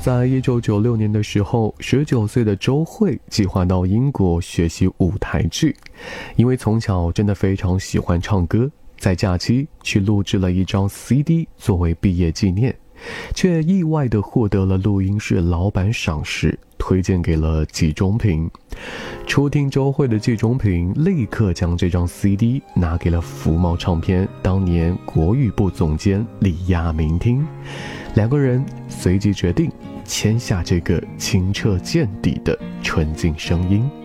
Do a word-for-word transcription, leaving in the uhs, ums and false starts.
在一九九六年的时候，十九岁的周蕙计划到英国学习舞台剧，因为从小真的非常喜欢唱歌，在假期去录制了一张 C D 作为毕业纪念，却意外地获得了录音室老板赏识，推荐给了季中平。初听周蕙的季中平立刻将这张 C D 拿给了福茂唱片当年国语部总监李亚明听，两个人随即决定签下这个清澈见底的纯净声音。